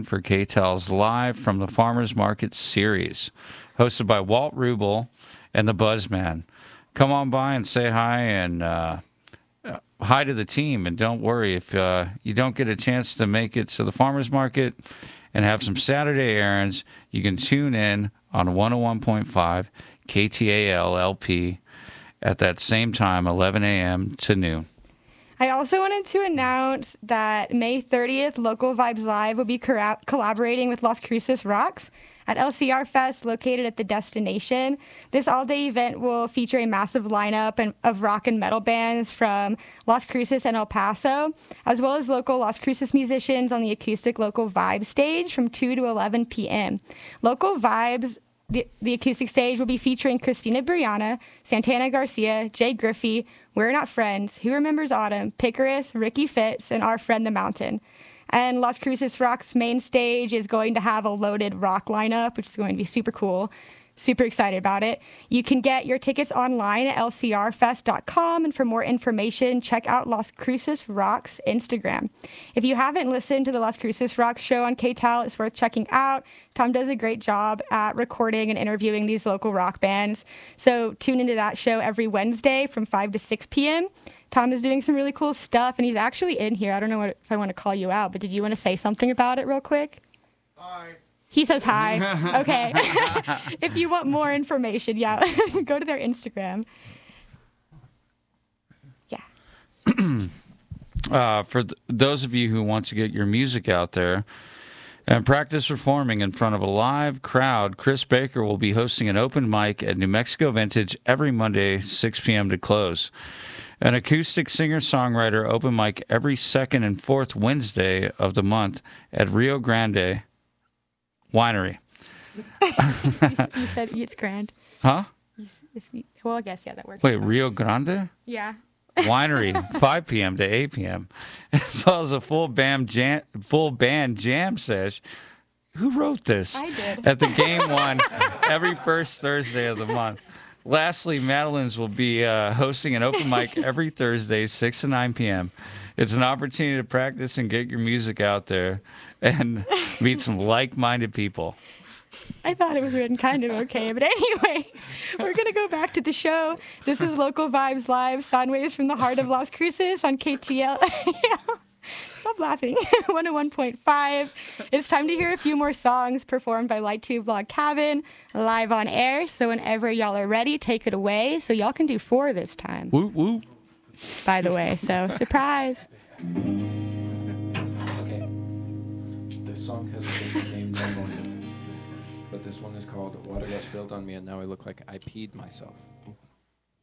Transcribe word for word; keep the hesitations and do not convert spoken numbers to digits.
for K T E L's Live from the Farmers Market series, hosted by Walt Rubel and the Buzzman. Come on by and say hi and uh, hi to the team. And don't worry, if uh, you don't get a chance to make it to the Farmers Market and have some Saturday errands, you can tune in on one oh one point five K T A L L P at that same time, eleven a.m. to noon. I also wanted to announce that May thirtieth, Local Vibes Live will be cora- collaborating with Las Cruces Rocks at L C R Fest, located at the Destination. This all-day event will feature a massive lineup and, of rock and metal bands from Las Cruces and El Paso, as well as local Las Cruces musicians on the acoustic Local Vibes stage from two to eleven p.m. Local Vibes, the, the acoustic stage, will be featuring Christina Briana, Santana Garcia, Jay Griffey, We're Not Friends, Who Remembers Autumn, Picarus, Ricky Fitz, and Our Friend the Mountain. And Las Cruces Rock's main stage is going to have a loaded rock lineup, which is going to be super cool. Super excited about it. You can get your tickets online at L C R fest dot com, and for more information, check out Las Cruces Rock's Instagram. If you haven't listened to the Las Cruces Rocks show on K T E L, it's worth checking out. Tom does a great job at recording and interviewing these local rock bands. So tune into that show every Wednesday from five to six p.m. Tom is doing some really cool stuff, and he's actually in here. I don't know what, if I want to call you out, but did you want to say something about it real quick? Hi. He says hi. Okay. If you want more information, yeah, go to their Instagram. Yeah. uh, for th- those of you who want to get your music out there and practice performing in front of a live crowd, Chris Baker will be hosting an open mic at New Mexico Vintage every Monday, six p.m. to close. An acoustic singer-songwriter open mic every second and fourth Wednesday of the month at Rio Grande Winery. you, said, you said it's grand. Huh? You, it's, well, I guess, yeah, that works. Wait, Rio Grande? Yeah. Winery, five p.m. to eight p.m. As well as a full band jam, full band jam sesh. Who wrote this? I did. At the Game One every first Thursday of the month. Lastly, Madeline's will be uh, hosting an open mic every Thursday, six to nine p.m. It's an opportunity to practice and get your music out there and meet some like-minded people. I thought it was written kind of okay, but anyway, we're going to go back to the show. This is Local Vibes Live, Soundwaves from the heart of Las Cruces on K T L. Stop laughing. one oh one point five. It's time to hear a few more songs performed by Light Tube Log Cabin live on air. So whenever y'all are ready, take it away. So y'all can do four this time. Woo woo. By the way, so surprise. Okay. This song has a different name normally, but this one is called Water Got Spilled on Me and Now I Look Like I Peed Myself.